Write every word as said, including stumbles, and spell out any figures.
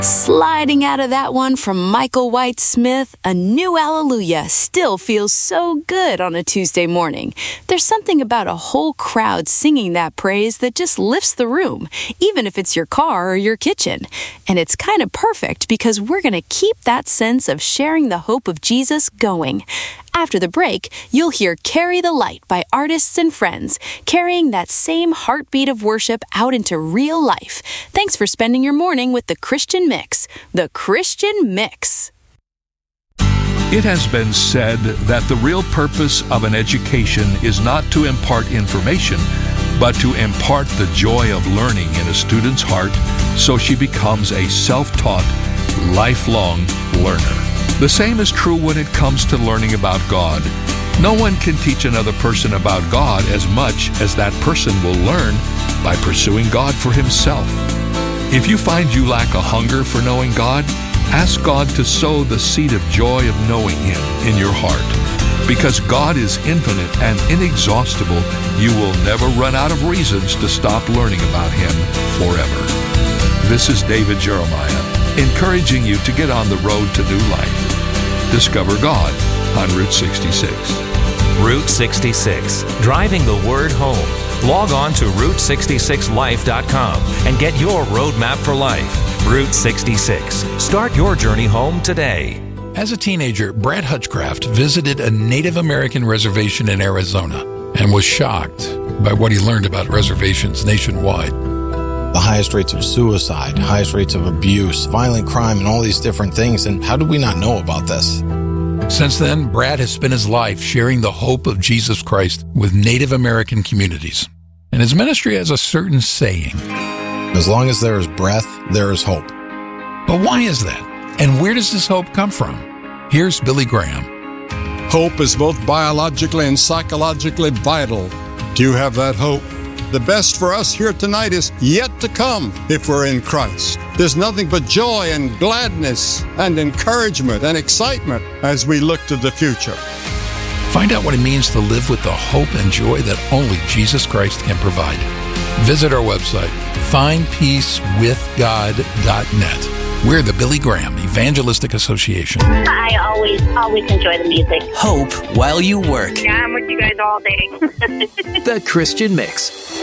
Sliding out of that one from Michael White Smith, A New Alleluia still feels so good on a Tuesday morning. There's something about a whole crowd singing that praise that just lifts the room, even if it's your car or your kitchen. And it's kind of perfect because we're going to keep that sense of sharing the hope of Jesus going. After the break, you'll hear Carry the Light by artists and friends, carrying that same heartbeat of worship out into real life. Thanks for spending your morning with the Christian Mix. The Christian Mix. It has been said that the real purpose of an education is not to impart information, but to impart the joy of learning in a student's heart so she becomes a self-taught, lifelong learner. The same is true when it comes to learning about God. No one can teach another person about God as much as that person will learn by pursuing God for himself. If you find you lack a hunger for knowing God, ask God to sow the seed of joy of knowing Him in your heart. Because God is infinite and inexhaustible, you will never run out of reasons to stop learning about Him forever. This is David Jeremiah, encouraging you to get on the road to new life. Discover God on Route sixty-six. Route sixty-six, driving the word home. Log on to route sixty-six life dot com and get your roadmap for life. Route sixty-six. Start your journey home today. As a teenager, Brad Hutchcraft visited a Native American reservation in Arizona and was shocked by what he learned about reservations nationwide. The highest rates of suicide, highest rates of abuse, violent crime, and all these different things. And how did we not know about this? Since then, Brad has spent his life sharing the hope of Jesus Christ with Native American communities. And his ministry has a certain saying. As long as there is breath, there is hope. But why is that? And where does this hope come from? Here's Billy Graham. Hope is both biologically and psychologically vital. Do you have that hope? The best for us here tonight is yet to come if we're in Christ. There's nothing but joy and gladness and encouragement and excitement as we look to the future. Find out what it means to live with the hope and joy that only Jesus Christ can provide. Visit our website, find peace with god dot net. We're the Billy Graham Evangelistic Association. I always, always enjoy the music. Hope while you work. Yeah, I'm with you guys all day. The Christian Mix.